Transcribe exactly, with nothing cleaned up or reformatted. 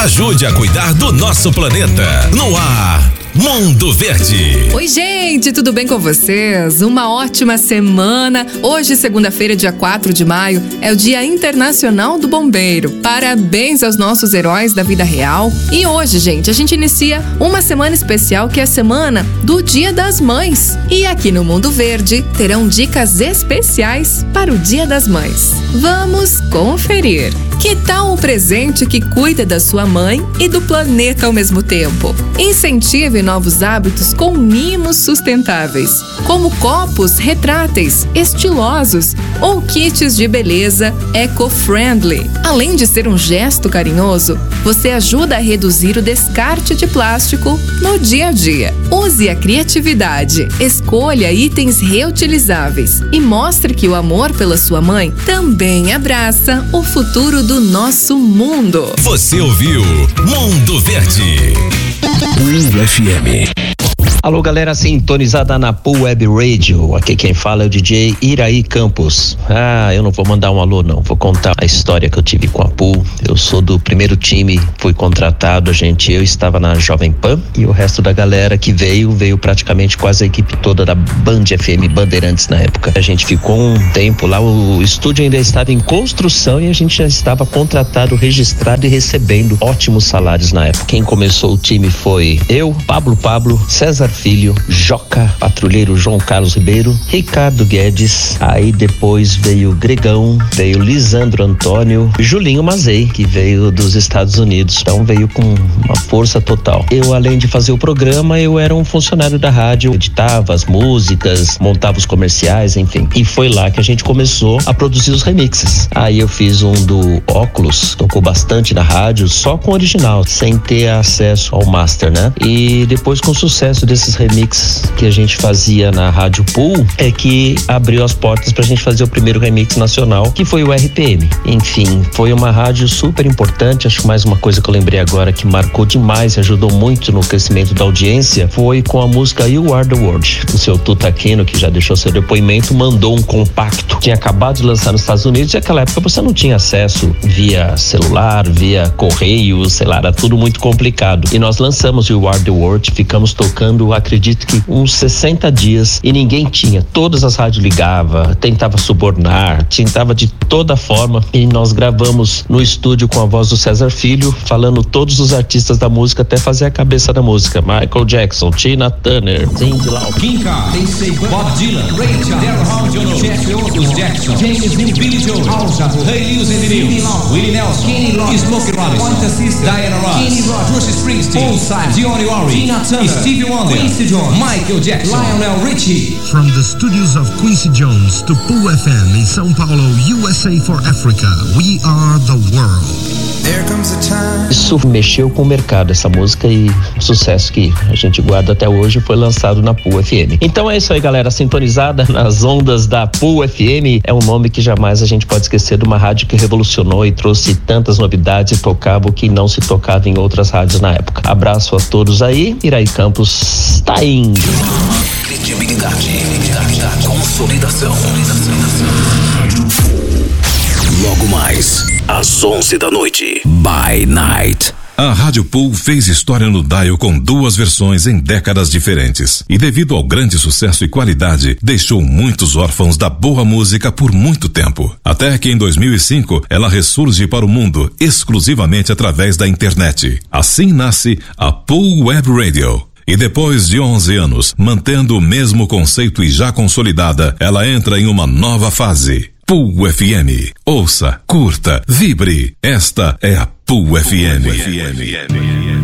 Ajude a cuidar do nosso planeta. No ar, Mundo Verde. Oi, gente, tudo bem com vocês? Uma ótima semana. Hoje, segunda-feira, dia quatro de maio, é o Dia Internacional do Bombeiro. Parabéns aos nossos heróis da vida real. E hoje, gente, a gente inicia uma semana especial que é a semana do Dia das Mães. E aqui no Mundo Verde terão dicas especiais para o Dia das Mães. Vamos conferir. Que tal um presente que cuida da sua mãe e do planeta ao mesmo tempo? Incentive novos hábitos com mimos sustentáveis, como copos retráteis, estilosos ou kits de beleza eco-friendly. Além de ser um gesto carinhoso, você ajuda a reduzir o descarte de plástico no dia a dia. Use a criatividade, escolha itens reutilizáveis e mostre que o amor pela sua mãe também abraça o futuro do nosso mundo. Você ouviu Mundo Verde. U F M. Alô, galera sintonizada na Pool Web Radio. Aqui quem fala é o D J Iraí Campos. Ah, eu não vou mandar um alô não, vou contar a história que eu tive com a Pool. Eu sou do primeiro time, fui contratado, a gente, eu estava na Jovem Pan e o resto da galera que veio, veio praticamente quase a equipe toda da Band F M Bandeirantes na época. A gente ficou um tempo lá, o estúdio ainda estava em construção e a gente já estava contratado, registrado e recebendo ótimos salários na época. Quem começou o time foi eu, Pablo Pablo, César Filho, Joca, patrulheiro João Carlos Ribeiro, Ricardo Guedes, aí depois veio Gregão, veio Lisandro Antônio, Julinho Mazei, que veio dos Estados Unidos, então veio com uma força total. Eu, além de fazer o programa, eu era um funcionário da rádio, editava as músicas, montava os comerciais, enfim, e foi lá que a gente começou a produzir os remixes. Aí eu fiz um do Óculos, tocou bastante na rádio, só com o original, sem ter acesso ao master, né? E depois, com o sucesso desse esses remixes que a gente fazia na Rádio Pool, é que abriu as portas pra gente fazer o primeiro remix nacional, que foi o R P M. Enfim, foi uma rádio super importante. Acho que mais uma coisa que eu lembrei agora que marcou demais e ajudou muito no crescimento da audiência foi com a música You Are The World. O seu Tuta Aquino, que já deixou seu depoimento, mandou um compacto. Tinha acabado de lançar nos Estados Unidos e naquela época você não tinha acesso via celular, via correio, sei lá, era tudo muito complicado. E nós lançamos You Are The World, ficamos tocando, acredito que uns sessenta dias e ninguém tinha, todas as rádios ligava, tentava subornar, tentava de toda forma e nós gravamos no estúdio com a voz do César Filho, falando todos os artistas da música até fazer a cabeça da música, Michael Jackson, Tina Turner, Cyndi Lauper, Kinka, Bob Dylan, Ray Charles, Daryl Hall, Jeff Otis Jackson, James Dean, Billy Joel, Alja, Ray Lewis and the News, Willie Nelson, Kenny Loggins, Smokey Robinson, Diana Ross, Kenny Ross, Bruce Springsteen, Paul Simon, Dionne Warwick, Tina Turner, Stevie Wonder, Quincy Jones, Michael Jackson, Lionel Richie. From the studios of Quincy Jones to Pool F M in São Paulo, U S A for Africa, we are the world. Isso mexeu com o mercado, essa música, e o sucesso que a gente guarda até hoje foi lançado na Pool F M. Então é isso aí, galera, sintonizada nas ondas da Pool F M, é um nome que jamais a gente pode esquecer, de uma rádio que revolucionou e trouxe tantas novidades e tocava o que não se tocava em outras rádios na época. Abraço a todos aí, Iraí Campos tá indo. Credibilidade, credibilidade, consolidação. Logo mais, às onze da noite, By Night. A Rádio Pool fez história no dial com duas versões em décadas diferentes. E devido ao grande sucesso e qualidade, deixou muitos órfãos da boa música por muito tempo. Até que em dois mil e cinco, ela ressurge para o mundo exclusivamente através da internet. Assim nasce a Pool Web Radio. E depois de onze anos, mantendo o mesmo conceito e já consolidada, ela entra em uma nova fase. Pool F M. Ouça, curta, vibre. Esta é a Pool F M.